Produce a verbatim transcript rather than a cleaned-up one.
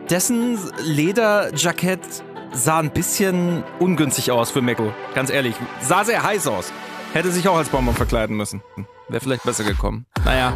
dessen Lederjackett sah ein bisschen ungünstig aus für Mecco. Ganz ehrlich. Sah sehr heiß aus. Hätte sich auch als Bonbon verkleiden müssen. Wäre vielleicht besser gekommen. Naja.